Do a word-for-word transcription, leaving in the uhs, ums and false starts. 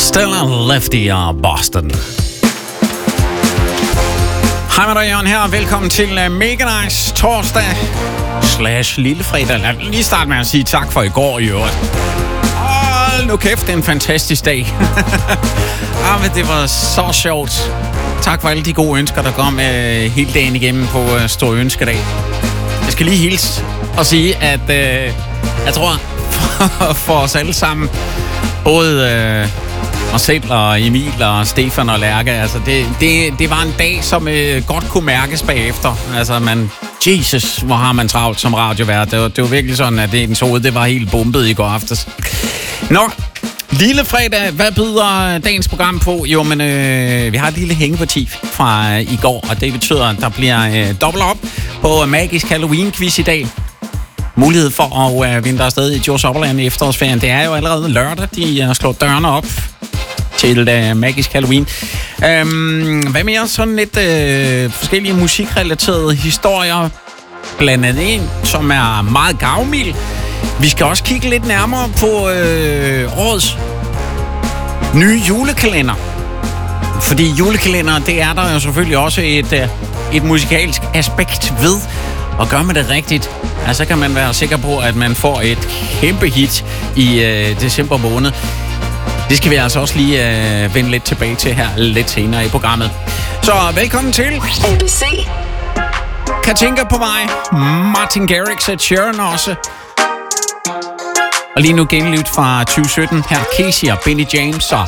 Stella Lefty og Boston. Hej med dig, Jørgen her, og velkommen til uh, Mega Nice torsdag slash lillefredag. Lad lige starte med at sige tak for i går i øvrigt. Hold nu kæft, det er en fantastisk dag. ah, men det var så sjovt. Tak for alle de gode ønsker, der kom uh, hele dagen igennem på uh, Stor Ønskedag. Jeg skal lige hilse og sige, at uh, jeg tror, for, for os alle sammen, både... Uh, mig selv og Emil og Stefan og Lærke, altså det, det, det var en dag, som øh, godt kunne mærkes bagefter. Altså man, Jesus, hvor har man travlt som radiovært. Det var, det var virkelig sådan, at det, ens hoved, det var helt bumpet i går aftes. Nå, lille fredag, hvad byder dagens program på? Jo, men øh, vi har et lille hængeparti fra øh, i går, og det betyder, at der bliver øh, dobbelt op på Magisk Halloween-quiz i dag. Mulighed for at øh, vinde der afsted i Djurs Opperland i efterårsferien. Det er jo allerede lørdag, de har slået dørene op til uh, Magisk Halloween. Um, hvad mere? Sådan lidt uh, forskellige musikrelaterede historier, blandt andet en, som er meget gavmild. Vi skal også kigge lidt nærmere på uh, årets nye julekalender. Fordi julekalender, det er der jo selvfølgelig også et, uh, et musikalsk aspekt ved. Og gør man det rigtigt, ja, så kan man være sikker på, at man får et kæmpe hit i uh, december måned. Det skal vi altså også lige øh, vende lidt tilbage til her lidt senere i programmet. Så velkommen til A B C. Katinka på vej. Martin Garrix og Sharon også. Og lige nu genlyt fra tyve sytten. Her Casey og Benny James og